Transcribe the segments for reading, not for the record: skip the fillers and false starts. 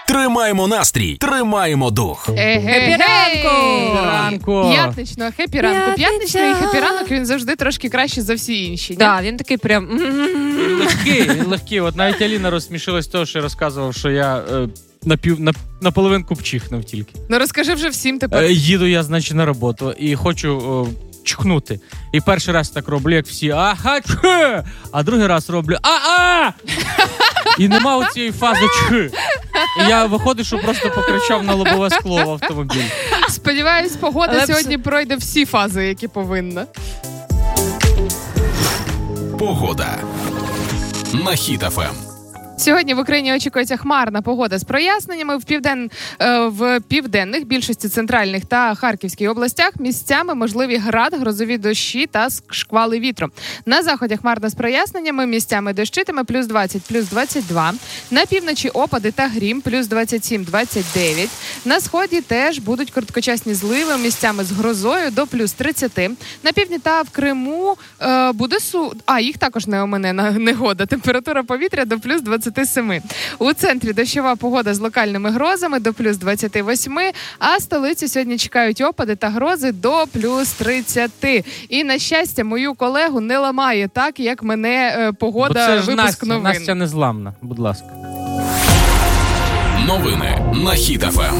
Тримаємо настрій, тримаємо дух. Хеппі ранку! П'ятнично, хеппі ранку. П'ятничний хеппі ранок, він завжди трошки краще за всі інші. Так, він такий прям... Він легкий. От навіть Аліна розсмішилась того, що я розказував, що я на половинку вчихнув тільки. Ну розкажи вже всім тепер. Їду я, значить, на роботу і хочу чхнути. І перший раз так роблю, як всі «Ага-чхи!», а другий раз роблю «А-а!». І нема оцієї фази «чхи». І я виходить, що просто покричав на лобове скло в автомобіль. Сподіваюсь, погода сьогодні пройде всі фази, які повинна. Погода на Хіт ФМ. Сьогодні в Україні очікується хмарна погода з проясненнями. В південних, більшості центральних та Харківській областях місцями можливі град, грозові дощі та шквали вітру. На заході хмарно з проясненнями, місцями дощитиме плюс 20, плюс 22. На півночі опади та грім плюс 27, 29. На сході теж будуть короткочасні зливи, місцями з грозою до плюс 30. На півдні та в Криму буде їх також не омине негода. Температура повітря до плюс 27. У центрі дощова погода з локальними грозами до плюс 28, а столицю сьогодні чекають опади та грози до плюс 30. І, на щастя, мою колегу не ламає так, як мене погода випуск новин. Настя незламна, будь ласка. Новини на Хіт ФМ.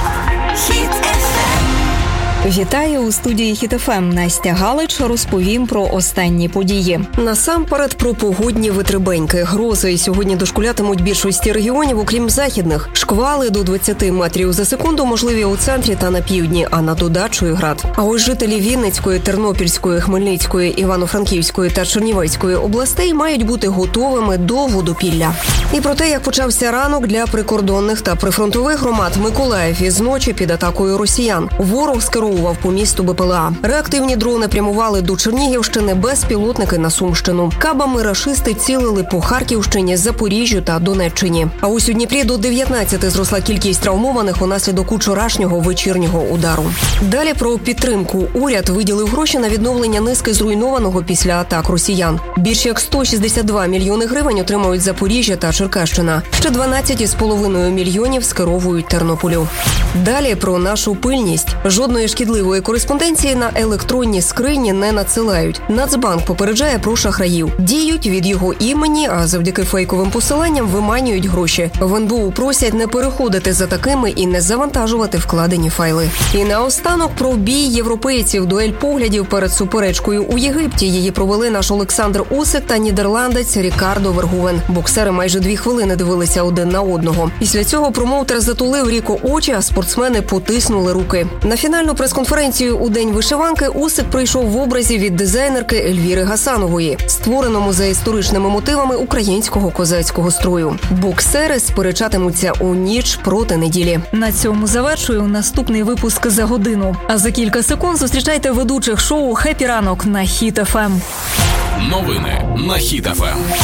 Вітаю у студії Хіт ФМ. Настя Галич. Розповім про останні події. Насамперед про погодні витребеньки. Грози сьогодні дошкулятимуть більшості регіонів, окрім західних. Шквали до 20 метрів за секунду можливі у центрі та на півдні, а на додачу і град. А ось жителі Вінницької, Тернопільської, Хмельницької, Івано-Франківської та Чернівецької областей мають бути готовими до водопілля. І про те, як почався ранок для прикордонних та прифронтових громад. Миколаїв із ночі під атакою росіян. Ворог скерував по місту БПЛА. Реактивні дрони прямували до Чернігівщини, безпілотники на Сумщину. Кабами рашисти цілили по Харківщині, Запоріжжю та Донеччині. А ось у Дніпрі до 19 зросла кількість травмованих унаслідок учорашнього вечірнього удару. Далі про підтримку. Уряд виділив гроші на відновлення низки зруйнованого після атак росіян. Більш як 162 мільйони гривень отримають Запоріжжя та Черкащина. Ще 12,5 мільйонів скеровують Тернополю. Далі про нашу пильність. Жодної шкідливої кореспонденції на електронні скрині не надсилають. Нацбанк попереджає про шахраїв. Діють від його імені, а завдяки фейковим посиланням виманюють гроші. В НБУ просять не переходити за такими і не завантажувати вкладені файли. І наостанок про бій європейців. Дуель поглядів перед суперечкою у Єгипті. Її провели наш Олександр Усик та нідерландець Рікардо Вергувен. Боксери майже 2 хвилини дивилися один на одного. Після цього промоутер затулив Ріко очі, а спортсмени потиснули руки. На фінальну прес-конференцію у День вишиванки Усик прийшов в образі від дизайнерки Ельвіри Гасанової, створеному за історичними мотивами українського козацького строю. Боксери сперечатимуться у ніч проти неділі. На цьому завершую наступний випуск за годину. А за кілька секунд зустрічайте ведучих шоу «Хеппі ранок» на Хіт ФМ. Новини на Хіт ФМ.